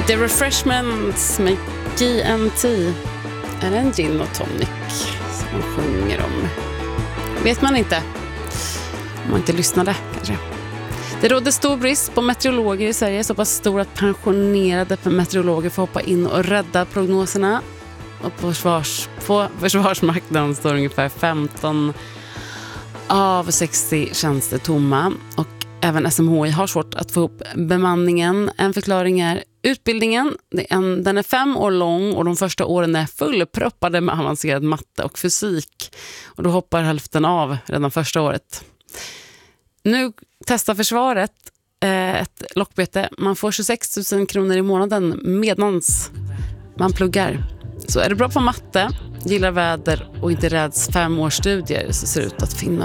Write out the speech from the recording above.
The Refreshments med GNT. Är det en gin och tonic som man sjunger om? Vet man inte. Om man inte lyssnade kanske. Det råder stor brist på meteorologer i Sverige. Så pass stor att pensionerade meteorologer får hoppa in och rädda prognoserna. Och på Försvarsmakten står ungefär 15 av 60 tjänster tomma. Och även SMHI har svårt att få ihop bemanningen. En förklaring är utbildningen. Den är 5 år lång och de första åren är fullproppade med avancerad matte och fysik. Och då hoppar hälften av redan första året. Nu testar försvaret ett lockbete. Man får 26 000 kronor i månaden medans man pluggar. Så är det bra på matte, gillar väder och inte räds 5 års studier så ser det ut att finnas